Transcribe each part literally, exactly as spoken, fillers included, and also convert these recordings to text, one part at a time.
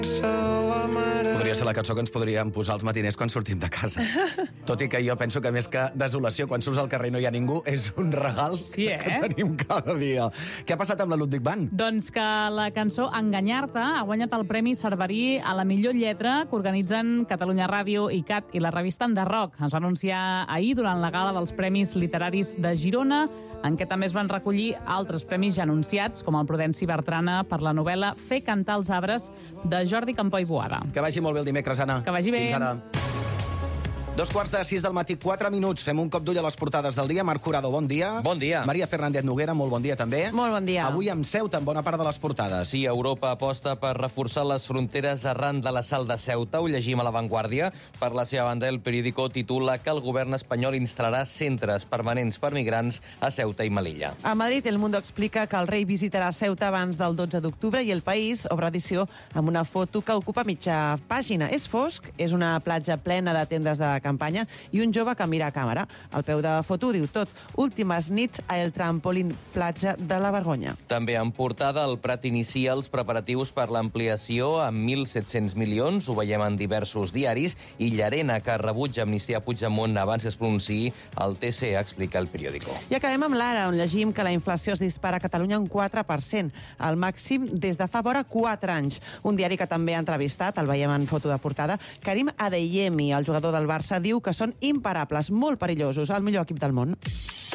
Podria ser la cançó que ens podríem posar als matiners quan sortim de casa. Tot i que jo penso que més que desolació, quan surts al carrer i no hi ha ningú, és un regal Sí, eh? que tenim cada dia. Què ha passat amb la Ludwig Band? Doncs que la cançó Enganyar-te ha guanyat el Premi Cerverí a la millor lletra que organitzen Catalunya Ràdio, I C A T i la revista Enderroc. Es va anunciar ahir durant la gala dels Premis Literaris de Girona, en què també es van recollir altres premis ja anunciats, com el Prudenci Bertrana per la novel·la Fer cantar els arbres, de Jordi Campó i Boada. Que vagi molt bé el dimecres, Anna. Que vagi bé. Fins ara. Dos quarts de sis del matí, quatre minuts. Fem un cop d'ull a les portades del dia. Marc Curado, bon dia. Bon dia. Maria Fernández Noguera, molt bon dia també. Molt bon dia. Avui amb Ceuta en bona part de les portades. Sí, Europa aposta per reforçar les fronteres arran de l'assalt de Ceuta. Ho llegim a La Vanguardia. Per la seva banda, el periòdico titula que el govern espanyol instal·larà centres permanents per migrants a Ceuta i Melilla. A Madrid, El Mundo explica que el rei visitarà Ceuta abans del dotze d'octubre i El País obre edició amb una foto que ocupa mitja pàgina. És fosc, és una platja plena de tendes de campanya i un jove que mira a càmera. Al peu de foto diu tot. Últimes nits a el trampolín platja de la Vergonya. També en portada, el Prat inicia els preparatius per l'ampliació amb mil set-cents milions. Ho veiem en diversos diaris. I Llarena, que rebutja amnistia a Puigdemont abans que es pronunciï al T C, explica el periòdico. I acabem amb l'Ara, on llegim que la inflació es dispara a Catalunya un quatre per cent, el màxim des de fa vora quatre anys. Un diari que també ha entrevistat, el veiem en foto de portada, Karim Adeyemi, el jugador del Barça, diu que són imparables, molt perillosos, el millor equip del món.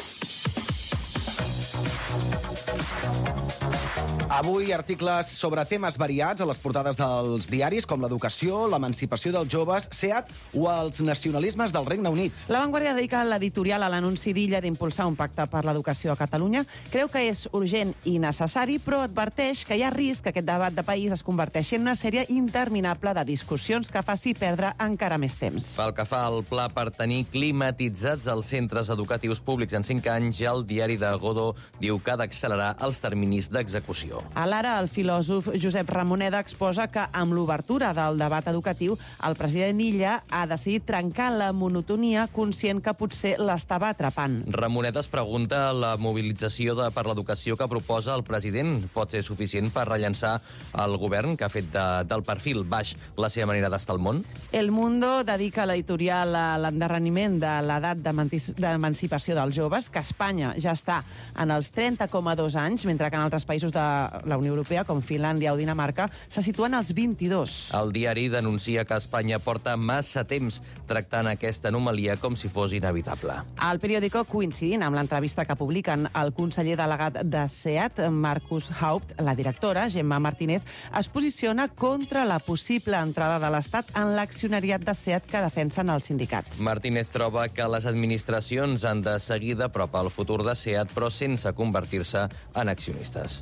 Avui articles sobre temes variats a les portades dels diaris, com l'educació, l'emancipació dels joves, SEAT o els nacionalismes del Regne Unit. La Vanguardia dedica l'editorial a l'anunci d'Illa d'impulsar un pacte per l'educació a Catalunya. Creu que és urgent i necessari, però adverteix que hi ha risc que aquest debat de país es converteixi en una sèrie interminable de discussions que faci perdre encara més temps. Pel que fa al pla per tenir climatitzats els centres educatius públics en cinc anys, ja el diari de Godó diu que ha d'accelerar els terminis d'execució. A l'Ara, el filòsof Josep Ramoneda exposa que amb l'obertura del debat educatiu, el president Illa ha decidit trencar la monotonia conscient que potser l'estava atrapant. Ramoneda es pregunta la mobilització de, per l'educació que proposa el president pot ser suficient per rellençar el govern que ha fet de, del perfil baix la seva manera d'estar al món? El Mundo dedica l'editorial a l'endarreriment de l'edat d'emancipació dels joves, que a Espanya ja està en els trenta coma dos anys, mentre que en altres països de la Unió Europea, com Finlàndia o Dinamarca, se situen als vint-i-dos. El diari denuncia que Espanya porta massa temps tractant aquesta anomalia com si fos inevitable. El periòdico, coincidint amb l'entrevista que publiquen el conseller delegat de SEAT, Marcus Haupt, la directora, Gemma Martínez, es posiciona contra la possible entrada de l'Estat en l'accionariat de SEAT que defensen els sindicats. Martínez troba que les administracions han de seguir de prop el futur de SEAT, però sense convertir-se en accionistes.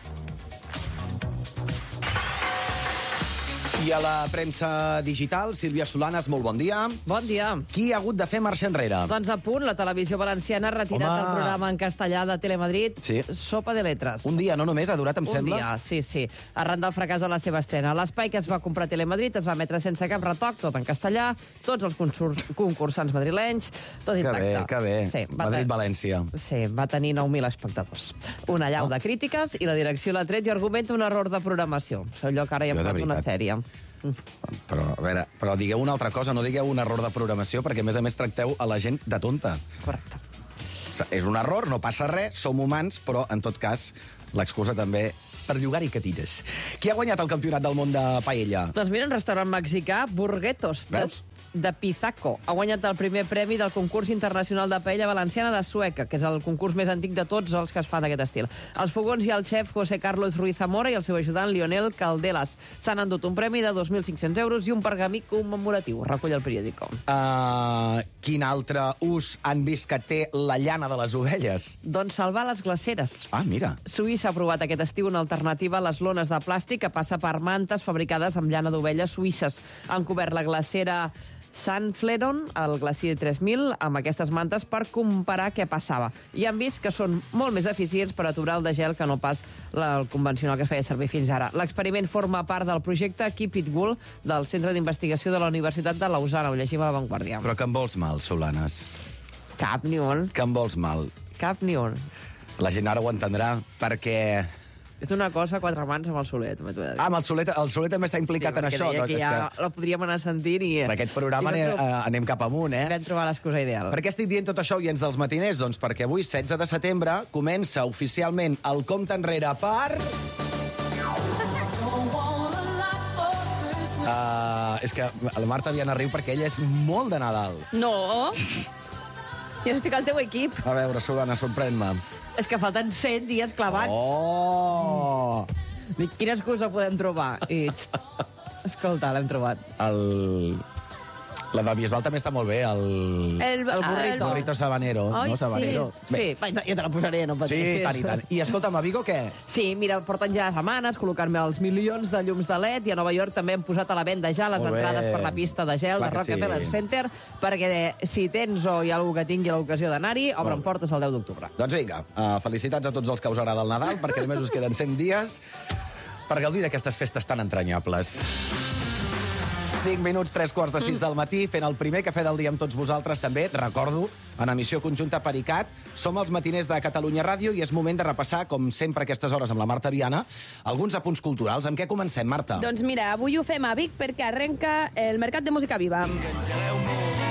I a la premsa digital, Sílvia Solanes, molt bon dia. Bon dia. Qui ha hagut de fer marxa enrere? Doncs a punt, la televisió valenciana ha retirat Home. el programa en castellà de Telemadrid, Sí. Sopa de Letres. Un dia, no només, ha durat, em Un sembla. dia, sí, sí. Arran del fracàs de la seva estrena. L'espai que es va comprar a Telemadrid es va emetre sense cap retoc, tot en castellà, tots els concurs, concursants madrilenys, tot Que intacte. bé, que bé. Sí, va Madrid-València. Sí, va tenir nou mil espectadors. Una llau Oh. de crítiques i la direcció l'ha tret i argumenta un error de programació. Allò que ara ja Jo, hem de fet una veritat. sèrie. Però, a veure, però digueu una altra cosa, no digueu un error de programació, perquè a més a més tracteu a la gent de tonta. Correcte. És un error, no passa res, som humans, però en tot cas l'excusa també per llogar-hi catires. Qui ha guanyat el campionat del món de paella? Doncs mira, un restaurant mexicà, Burguetos, de, Veus? de Pizaco. Ha guanyat el primer premi del concurs internacional de paella valenciana de Sueca, que és el concurs més antic de tots els que es fan d'aquest estil. Als fogons hi ha el xef José Carlos Ruiz Zamora i el seu ajudant Lionel Caldelas. S'han endut un premi de dos mil cinc-cents euros i un pergamí commemoratiu, recull el periòdico. Uh, quin altre ús han vist que té la llana de les ovelles? Doncs salvar les glaceres. Ah, mira. Suïssa ha provat aquest estiu una alternativa a les lones de plàstic que passa per mantes fabricades amb llana d'ovelles suïsses. Han cobert la glacera Sant Fleron, el glacier tres mil, amb aquestes mantes per comparar què passava. I han vist que són molt més eficients per aturar el de gel que no pas el convencional que es feia servir fins ara. L'experiment forma part del projecte Keep It Wool del Centre d'Investigació de la Universitat de Lausana. Ho llegim a La Vanguardia. Però que en vols mal, Solanes? Cap ni un. Que en vols mal? Cap ni un. La gent ara ho entendrà, perquè És una cosa a quatre mans amb el Soler, també t'ho he de dir. Ah, amb el Soler, el Soler també està implicat Sí, en perquè això. deia Doncs que és ja que la podríem anar sentint i... en aquest programa i anem, vam trobar- eh, anem cap amunt, eh? Vam trobar l'excusa ideal. Per què estic dient tot això, oients dels matiners? Doncs perquè avui, setze de setembre, comença oficialment el compte enrere per... Uh, és que la Marta Viana riu perquè ella és molt de Nadal. No! Jo estic al teu equip. A veure, Solana, sorprèn-me. És que falten cent dies clavats. Oh! Dic, quina excusa podem trobar? I... Escolta, l'hem trobat. El... La de Bisbal també està molt bé, el... El, el burrito. Burrito sabanero, Ai, no? Sabanero. sí. Sí, va, jo te la posaré, no Sí, pateixis. tant i tant. I escolta'm, a Vigo què? Sí, mira, porten ja setmanes col·locant-me els milions de llums de L E D i a Nova York també hem posat a la venda ja les Molt bé. entrades per la pista de gel Clar de que Rockefeller sí. Center perquè si tens o hi ha algú que tingui l'ocasió d'anar-hi, obren portes el deu d'octubre. Doncs vinga, uh, felicitats a tots els que us agrada el Nadal, perquè només us queden cent dies per gaudir d'aquestes festes tan entranyables. cinc minuts, tres quarts de sis del matí, fent el primer cafè del dia amb tots vosaltres també. Recordo, en emissió conjunta per I C A T, som els matiners de Catalunya Ràdio i és moment de repassar, com sempre a aquestes hores amb la Marta Viana, alguns apunts culturals. Amb què comencem, Marta? Doncs mira, avui ho fem a Vic perquè arrenca el Mercat de Música Viva.